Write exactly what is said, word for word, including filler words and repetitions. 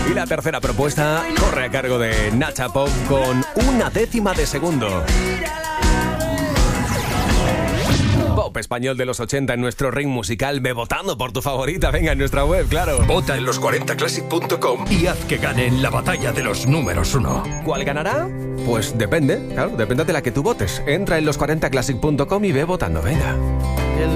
Y la tercera propuesta corre a cargo de Nacha Pop con Una décima de segundo. Pop español de los ochenta en nuestro ring musical. Ve votando por tu favorita. Venga, en nuestra web, claro. Vota en los cuarenta classic punto com y haz que gane en la batalla de los números uno. ¿Cuál ganará? Pues depende, claro, depende de la que tú votes. Entra en los cuarenta classic punto com y ve votando, venga.